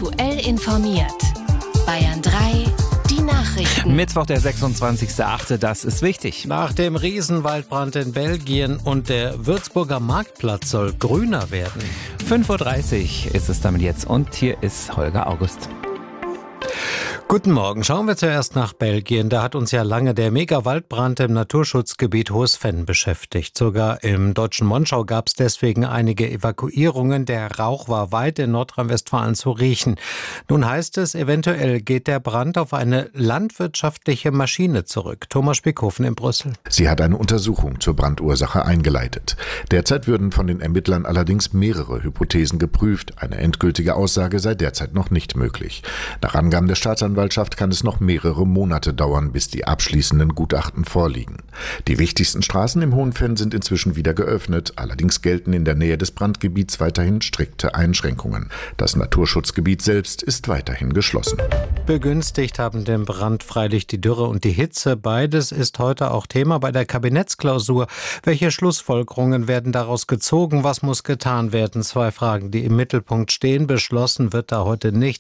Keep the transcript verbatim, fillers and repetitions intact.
Aktuell informiert. Bayern drei, die Nachrichten. Mittwoch, der sechsundzwanzigster achte Das ist wichtig. Nach dem Riesenwaldbrand in Belgien und der Würzburger Marktplatz soll grüner werden. fünf Uhr dreißig ist es damit jetzt und hier ist Holger August. Guten Morgen. Schauen wir zuerst nach Belgien. Da hat uns ja lange der Mega-Waldbrand im Naturschutzgebiet Hohes Venn beschäftigt. Sogar im deutschen Monschau gab es deswegen einige Evakuierungen. Der Rauch war weit in Nordrhein-Westfalen zu riechen. Nun heißt es, eventuell geht der Brand auf eine landwirtschaftliche Maschine zurück. Thomas Spickhofen in Brüssel. Sie hat eine Untersuchung zur Brandursache eingeleitet. Derzeit würden von den Ermittlern allerdings mehrere Hypothesen geprüft. Eine endgültige Aussage sei derzeit noch nicht möglich. Nach Angaben der Staatsanwaltschaft kann es noch mehrere Monate dauern, bis die abschließenden Gutachten vorliegen. Die wichtigsten Straßen im Hohen Venn sind inzwischen wieder geöffnet, allerdings gelten in der Nähe des Brandgebiets weiterhin strikte Einschränkungen. Das Naturschutzgebiet selbst ist weiterhin geschlossen. Begünstigt haben den Brand freilich die Dürre und die Hitze. Beides ist heute auch Thema bei der Kabinettsklausur. Welche Schlussfolgerungen werden daraus gezogen? Was muss getan werden? Zwei Fragen, die im Mittelpunkt stehen. Beschlossen wird da heute nicht.